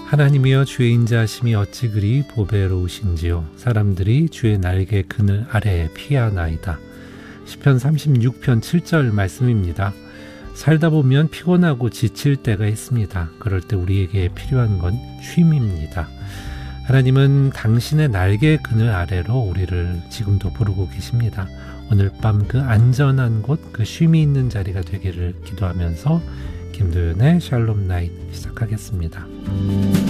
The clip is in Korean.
하나님이여 주의 인자하심이 어찌 그리 보배로우신지요. 사람들이 주의 날개 그늘 아래에 피하나이다. 시편 36편 7절 말씀입니다. 살다 보면 피곤하고 지칠 때가 있습니다. 그럴 때 우리에게 필요한 건 쉼입니다. 하나님은 당신의 날개 그늘 아래로 우리를 지금도 부르고 계십니다. 오늘 밤 그 안전한 곳, 그 쉼이 있는 자리가 되기를 기도하면서 김도연의 샬롬 나잇 시작하겠습니다.